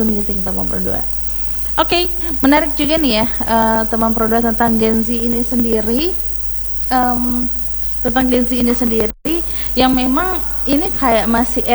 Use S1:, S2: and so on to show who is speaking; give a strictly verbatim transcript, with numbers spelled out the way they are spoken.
S1: meeting teman berdua. Oke, okay, menarik juga nih ya uh, teman berdua tentang Gen Z ini sendiri, um, tentang Gen Z ini sendiri yang memang ini kayak masih